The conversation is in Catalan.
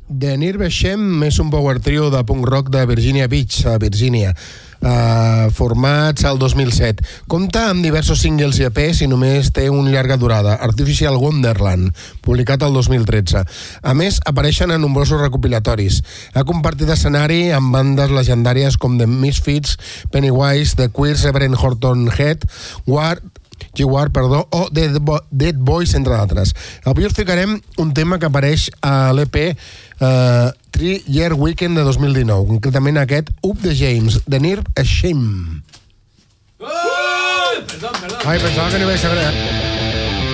The Nerve Shame és un power trio de punk rock de Virginia Beach, a Virgínia, formats al 2007. Compta amb diversos singles i EPs i només té una llarga durada, Artificial Wonderland, publicat el 2013. A més, apareixen en nombrosos recopilatoris. Ha compartit escenari amb bandes legendàries com The Misfits, Pennywise, The Queers, Reverend Horton Head, G-War, o Dead Boys, entre d'altres. Avui us ficarem un tema que apareix a l'EP 3-Year Weekend de 2019, concretament aquest Up the James, The Nerve Shame. Perdón. Ai, pensava que no hi vaig saber.